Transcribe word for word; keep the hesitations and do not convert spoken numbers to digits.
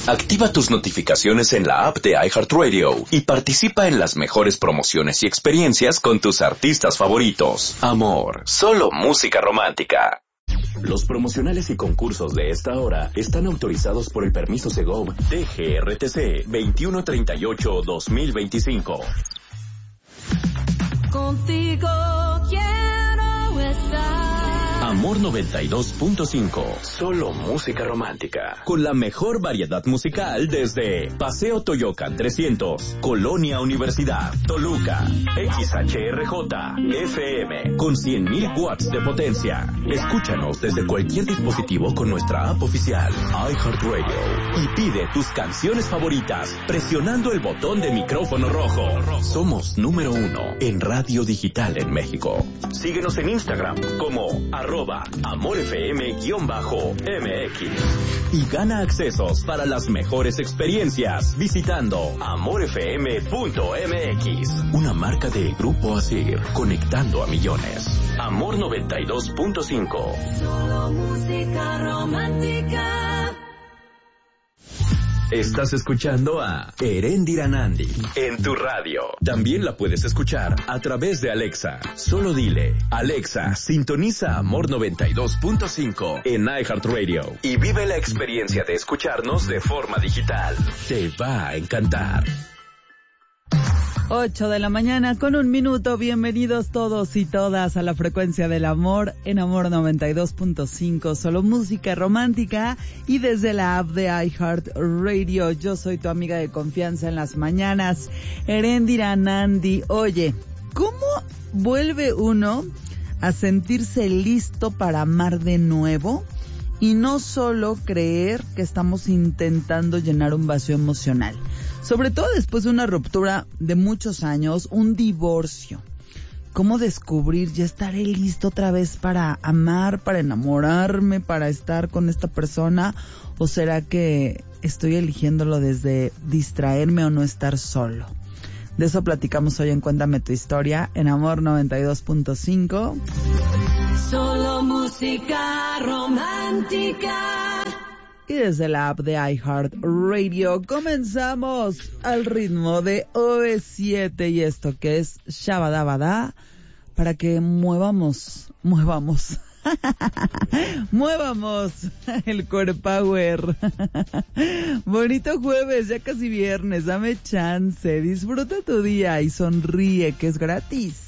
Activa tus notificaciones en la app de iHeartRadio y participa en las mejores promociones y experiencias con tus artistas favoritos. Amor, solo música romántica. Los promocionales y concursos de esta hora están autorizados por el permiso Segov T G R T C veintiuno treinta y ocho dos mil veinticinco. Contigo quiero estar. Amor noventa y dos punto cinco, solo música romántica. Con la mejor variedad musical desde Paseo Toyocan trescientos, Colonia Universidad, Toluca, X H R J, F M, con cien mil watts de potencia. Escúchanos desde cualquier dispositivo con nuestra app oficial, iHeartRadio, y pide tus canciones favoritas presionando el botón de micrófono rojo. Somos número uno en radio digital en México. Síguenos en Instagram como arroba amorfm-mx y gana accesos para las mejores experiencias visitando amorfm punto m x, una marca de Grupo Asir, conectando a millones. Amor noventa y dos punto cinco. Solo música romántica. Estás escuchando a Erendira Nandi en tu radio. También la puedes escuchar a través de Alexa. Solo dile, Alexa, sintoniza Amor noventa y dos punto cinco en iHeartRadio y vive la experiencia de escucharnos de forma digital. Te va a encantar. ocho de la mañana con un minuto. Bienvenidos todos y todas a la frecuencia del amor en Amor noventa y dos punto cinco. Solo música romántica y desde la app de iHeartRadio. Yo soy tu amiga de confianza en las mañanas, Erendira Nandi. Oye, ¿cómo vuelve uno a sentirse listo para amar de nuevo? Y no solo creer que estamos intentando llenar un vacío emocional. Sobre todo después de una ruptura de muchos años, un divorcio. ¿Cómo descubrir, ya estaré listo otra vez para amar, para enamorarme, para estar con esta persona? ¿O será que estoy eligiéndolo desde distraerme o no estar solo? De eso platicamos hoy en Cuéntame tu Historia en Amor noventa y dos punto cinco. Solo música romántica. Y desde la app de iHeartRadio comenzamos al ritmo de O V siete y esto que es Shabadabada, para que muevamos, muevamos, muevamos el core power. Bonito jueves, ya casi viernes, dame chance, disfruta tu día y sonríe que es gratis.